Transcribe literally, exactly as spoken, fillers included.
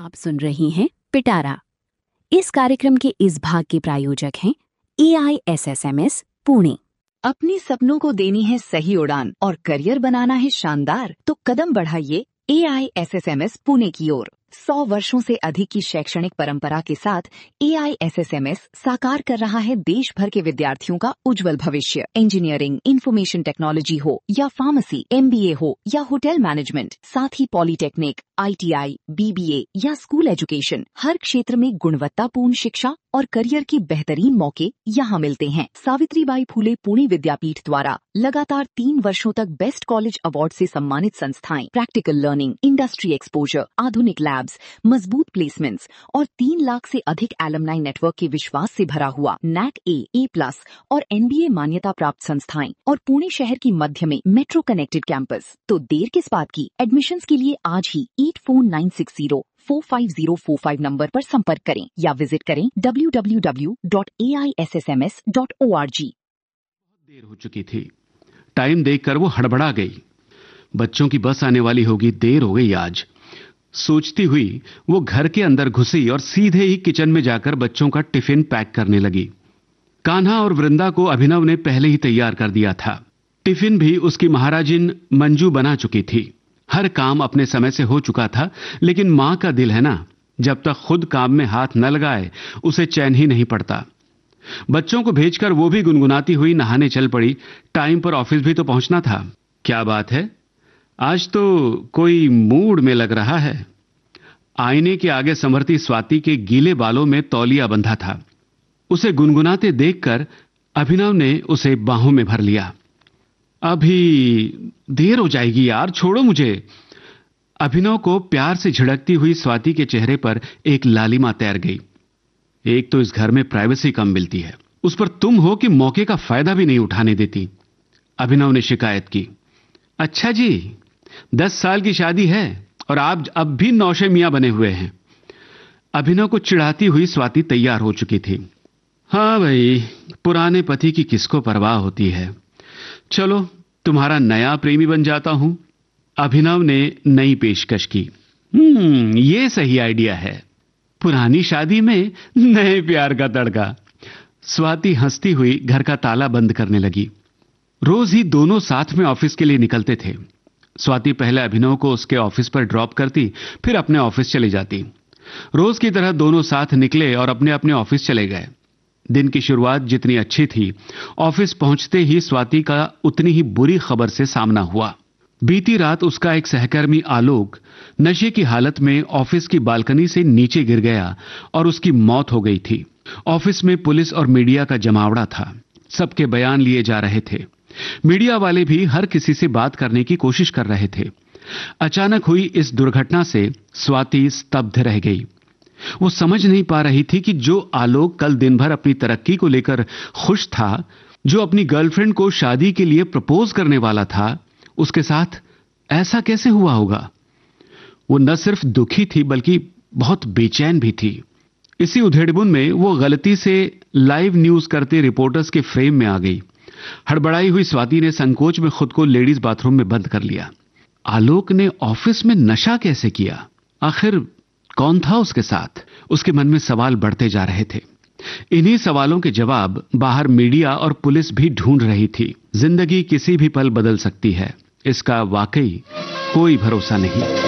आप सुन रही हैं पिटारा। इस कार्यक्रम के इस भाग के प्रायोजक हैं ए I S S M S Pune. अपने सपनों को देनी है सही उड़ान और करियर बनाना है शानदार, तो कदम बढ़ाइए ए I S S M S Pune की ओर। सौ वर्षों से अधिक की शैक्षणिक परंपरा के साथ ए I S S M S साकार कर रहा है देश भर के विद्यार्थियों का उज्जवल भविष्य। इंजीनियरिंग, इंफॉर्मेशन टेक्नोलॉजी हो या फार्मेसी, एम बी ए हो या होटल मैनेजमेंट, साथ ही polytechnic, I T I, B B ए या स्कूल एजुकेशन, हर क्षेत्र में गुणवत्तापूर्ण शिक्षा और करियर के बेहतरीन मौके यहाँ मिलते हैं। सावित्रीबाई फूले पुणे विद्यापीठ द्वारा लगातार तीन वर्षों तक बेस्ट कॉलेज अवार्ड से सम्मानित संस्थाएं, प्रैक्टिकल लर्निंग, इंडस्ट्री एक्सपोजर, आधुनिक लैब्स, मजबूत प्लेसमेंट्स और तीन लाख से अधिक एलुमनाई नेटवर्क के विश्वास से भरा हुआ नैक ए, ए प्लस और एन बी ए मान्यता प्राप्त संस्थाएं और पुणे शहर की मध्य में मेट्रो कनेक्टेड कैंपस। तो देर किस बात की? एडमिशन्स के लिए आज ही eight four nine six zero four five zero four five number पर संपर्क करें या विजिट करें W W W dot A I S S M S dot O R G. देर हो चुकी थी। टाइम देखकर वो हड़बड़ा गई। बच्चों की बस आने वाली होगी, देर हो गई आज। सोचती हुई वो घर के अंदर घुसी और सीधे ही किचन में जाकर बच्चों का टिफिन पैक करने लगी। कान्हा और वृंदा को अभिनव ने पहले ही तैयार कर दिया था। टिफिन भी उसकी महाराजिन मंजू बना चुकी थी। हर काम अपने समय से हो चुका था, लेकिन मां का दिल है ना, जब तक खुद काम में हाथ न लगाए उसे चैन ही नहीं पड़ता। बच्चों को भेजकर वो भी गुनगुनाती हुई नहाने चल पड़ी। टाइम पर ऑफिस भी तो पहुंचना था। क्या बात है, आज तो कोई मूड में लग रहा है। आईने के आगे संभरती स्वाति के गीले बालों में तौलिया बंधा था। उसे गुनगुनाते देखकर अभिनव ने उसे बाहों में भर लिया। अभी देर हो जाएगी यार, छोड़ो मुझे। अभिनव को प्यार से झिड़कती हुई स्वाति के चेहरे पर एक लालिमा तैर गई। एक तो इस घर में प्राइवेसी कम मिलती है, उस पर तुम हो कि मौके का फायदा भी नहीं उठाने देती। अभिनव ने शिकायत की। अच्छा जी, दस साल की शादी है और आप अब भी नौशे मियां बने हुए हैं। अभिनव को चिढ़ाती हुई स्वाति तैयार हो चुकी थी। हाँ भाई, पुराने पति की किसको परवाह होती है। चलो, तुम्हारा नया प्रेमी बन जाता हूं। अभिनव ने नई पेशकश की। हम्म ये सही आइडिया है। पुरानी शादी में नए प्यार का तड़का। स्वाति हंसती हुई घर का ताला बंद करने लगी। रोज ही दोनों साथ में ऑफिस के लिए निकलते थे। स्वाति पहले अभिनव को उसके ऑफिस पर ड्रॉप करती, फिर अपने ऑफिस चली जाती। रोज की तरह दोनों साथ निकले और अपने अपने ऑफिस चले गए। दिन की शुरुआत जितनी अच्छी थी, ऑफिस पहुंचते ही स्वाति का उतनी ही बुरी खबर से सामना हुआ। बीती रात उसका एक सहकर्मी आलोक नशे की हालत में ऑफिस की बालकनी से नीचे गिर गया और उसकी मौत हो गई थी। ऑफिस में पुलिस और मीडिया का जमावड़ा था। सबके बयान लिए जा रहे थे। मीडिया वाले भी हर किसी से बात करने की कोशिश कर रहे थे। अचानक हुई इस दुर्घटना से स्वाति स्तब्ध रह गई। वो समझ नहीं पा रही थी कि जो आलोक कल दिन भर अपनी तरक्की को लेकर खुश था, जो अपनी गर्लफ्रेंड को शादी के लिए प्रपोज करने वाला था, उसके साथ ऐसा कैसे हुआ होगा। वो न सिर्फ दुखी थी बल्कि बहुत बेचैन भी थी। इसी उधेड़बुन में वो गलती से लाइव न्यूज करते रिपोर्टर्स के फ्रेम में आ गई। हड़बड़ाई हुई स्वाति ने संकोच में खुद को लेडीज बाथरूम में बंद कर लिया। आलोक ने ऑफिस में नशा कैसे किया? आखिर कौन था उसके साथ? उसके मन में सवाल बढ़ते जा रहे थे। इन्हीं सवालों के जवाब बाहर मीडिया और पुलिस भी ढूंढ रही थी। जिंदगी किसी भी पल बदल सकती है, इसका वाकई कोई भरोसा नहीं।